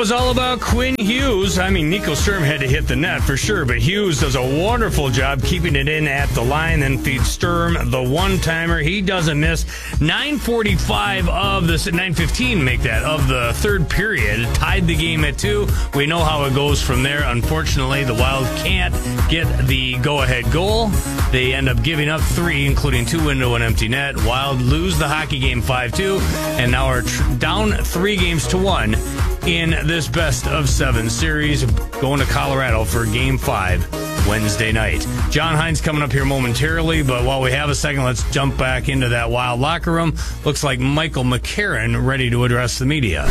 was all about Quinn Hughes. I mean, Nico Sturm had to hit the net for sure, but Hughes does a wonderful job keeping it in at the line, then feeds Sturm the one-timer. He doesn't miss. 9:45 of the 9:15 make that of the third period. Tied the game at 2. We know how it goes from there. Unfortunately, the Wild can't get the go-ahead goal. They end up giving up 3, including 2 into an empty net. Wild lose the hockey game 5-2, and now are down 3-1 in this best-of-7 series, going to Colorado for Game 5 Wednesday night. John Hines coming up here momentarily, but while we have a second, let's jump back into that Wild locker room. Looks like Michael McCarron ready to address the media.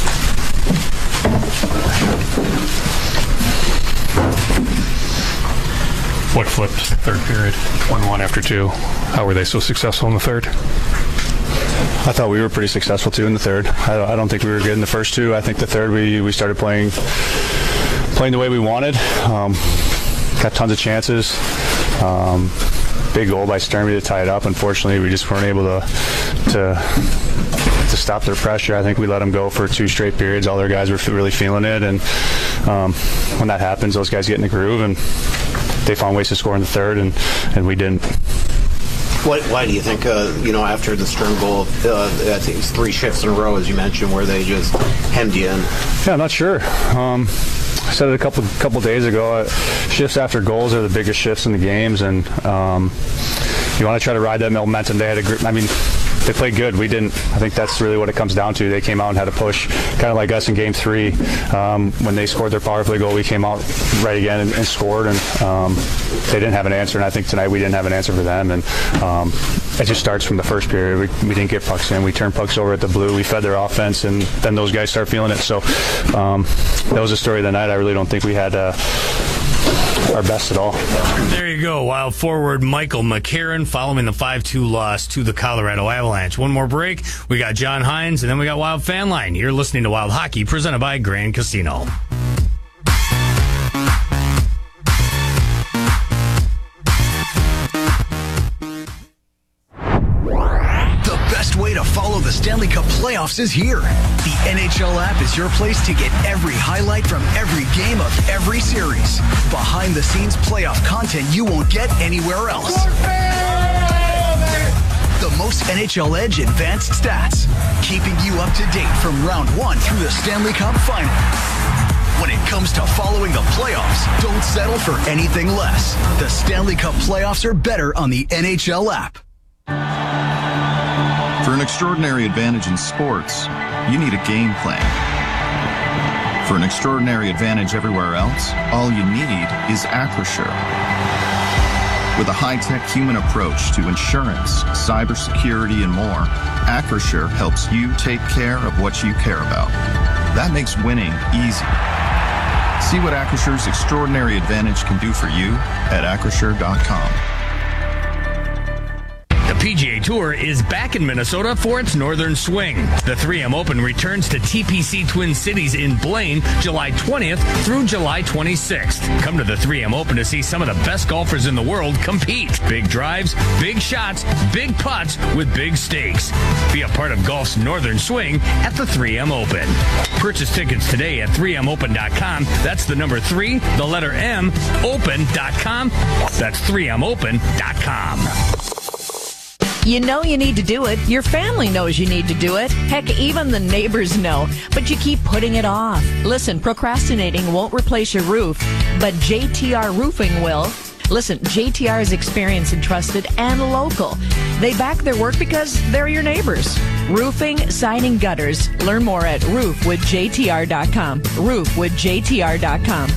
What flipped third period? 1-1 after 2. How were they so successful in the third? I thought we were pretty successful too in the third. I don't think we were good in the first 2. I think the third we started playing the way we wanted. Got tons of chances. Big goal by Sturmy to tie it up. Unfortunately, we just weren't able to stop their pressure. I think we let them go for 2 straight periods. All their guys were really feeling it, and when that happens, those guys get in the groove, and they found ways to score in the third, and we didn't. Why do you think, after the Sturm goal, I think it's 3 shifts in a row, as you mentioned, where they just hemmed you in? Yeah, I'm not sure. I said it a couple days ago. Shifts after goals are the biggest shifts in the games, and you want to try to ride that momentum. They had they played good. We didn't. I think that's really what it comes down to. They came out and had a push, kind of like us in Game 3. When they scored their power play goal, we came out right again and scored, and they didn't have an answer. And I think tonight we didn't have an answer for them. And it just starts from the first period. We didn't get pucks in. We turned pucks over at the blue. We fed their offense, and then those guys start feeling it. So that was the story of the night. I really don't think we had our best at all. There you go. Wild forward Michael McCarron following the 5-2 loss to the Colorado Avalanche. One more break. We got John Hines, and then we got Wild Fan Line. You're listening to Wild Hockey, presented by Grand Casino. Way to follow the Stanley Cup playoffs is here. The NHL app is your place to get every highlight from every game of every series. Behind the scenes playoff content you won't get anywhere else. The most NHL Edge advanced stats, keeping you up to date from round 1 through the Stanley Cup final. When it comes to following the playoffs, don't settle for anything less. The Stanley Cup playoffs are better on the NHL app. For an extraordinary advantage in sports, you need a game plan. For an extraordinary advantage everywhere else, all you need is Acrisure. With a high-tech human approach to insurance, cybersecurity, and more, Acrisure helps you take care of what you care about. That makes winning easy. See what Acrisure's extraordinary advantage can do for you at Acrisure.com. The PGA Tour is back in Minnesota for its Northern Swing. The 3M Open returns to TPC Twin Cities in Blaine, July 20th through July 26th. Come to the 3M Open to see some of the best golfers in the world compete. Big drives, big shots, big putts with big stakes. Be a part of golf's Northern Swing at the 3M Open. Purchase tickets today at 3mopen.com. That's the number 3, the letter M, open.com. That's 3mopen.com. You know you need to do it. Your family knows you need to do it. Heck, even the neighbors know. But you keep putting it off. Listen, procrastinating won't replace your roof, but JTR Roofing will. Listen, JTR is experienced and trusted and local. They back their work because they're your neighbors. Roofing, siding, gutters. Learn more at roofwithjtr.com. Roofwithjtr.com.